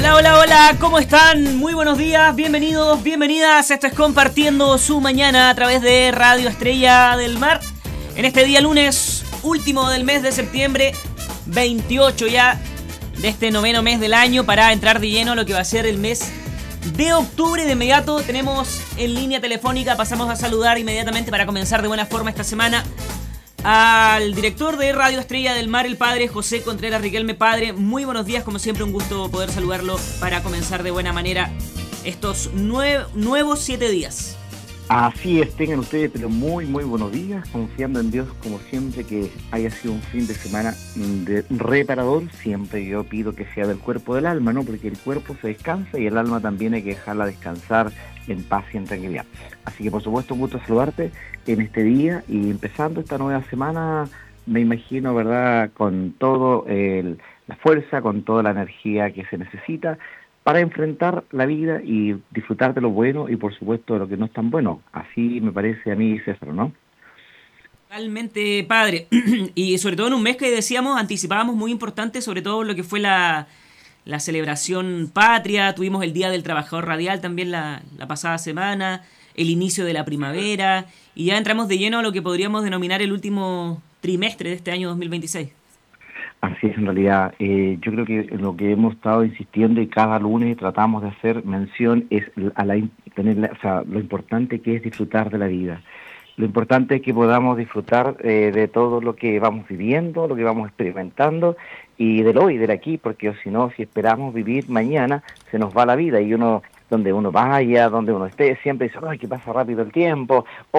Hola, hola, hola, ¿cómo están? Muy buenos días, bienvenidos, bienvenidas. Esto es Compartiendo su Mañana a través de Radio Estrella del Mar. En este día lunes, último del mes de septiembre, 28 ya de este noveno mes del año, para entrar de lleno a lo que va a ser el mes de octubre. De inmediato tenemos en línea telefónica, pasamos a saludar inmediatamente para comenzar de buena forma esta semana al director de Radio Estrella del Mar, el padre José Contreras Riquelme. Padre, muy buenos días, como siempre un gusto poder saludarlo para comenzar de buena manera estos nuevos 7 días. Así es, tengan ustedes pero muy buenos días, confiando en Dios como siempre, que haya sido un fin de semana reparador. Siempre yo pido que sea del cuerpo del alma, ¿no? Porque el cuerpo se descansa y el alma también hay que dejarla descansar en paz y en tranquilidad. Así que por supuesto un gusto saludarte en este día y empezando esta nueva semana, me imagino, ¿verdad?, con todo la fuerza, con toda la energía que se necesita para enfrentar la vida y disfrutar de lo bueno y por supuesto de lo que no es tan bueno. Así me parece a mí, César, ¿no? Totalmente, padre. Y sobre todo en un mes que decíamos, anticipábamos muy importante, sobre todo lo que fue la celebración patria. Tuvimos el Día del Trabajador Radial también la pasada semana, el inicio de la primavera, y ya entramos de lleno a lo que podríamos denominar el último trimestre de este año 2026. Así es, en realidad. Yo creo que lo que hemos estado insistiendo y cada lunes tratamos de hacer mención es lo importante que es disfrutar de la vida. Lo importante es que podamos disfrutar de todo lo que vamos viviendo, lo que vamos experimentando y del hoy, del aquí, porque si no, si esperamos vivir mañana, se nos va la vida y donde uno vaya, donde uno esté, siempre dice, ¡ay, que pasa rápido el tiempo!